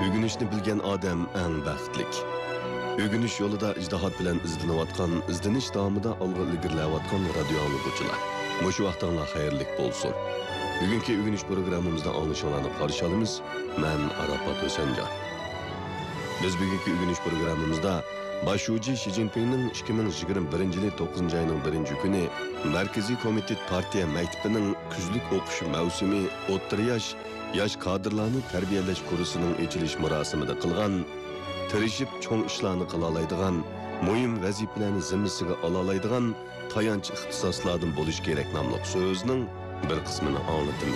Ögünüşni bilgen adam eng baxtlik. Ögünüş yolida ijtihad bilan izlanayotgan, izlanish davomida olg'a ilgarilayotgan radio anglaguvchilar. Mushu vaqtinglar xayrlik bo'lsin. Bugungi ögünüş programmamizda anglashinglarni qarshi olamiz. Men Arafat O'sanjon. Biz bugungi ögünüş programmamizda Başuji Xi Jinpingning 2021-yil 9-oyning 1-kuni Markaziy komitet partiya maktabining kuzlik o'qish mavsumi o'rta yosh kadrlarni tarbiyalash kursining ochilish marosimida qilgan, tirishib cho'ng ishlarni qila oladigan, muhim vazifalarni zimmasiga ola oladigan tayanch ixtisoslardan bo'lish kerak nomli so'zning bir qismini anglatamiz.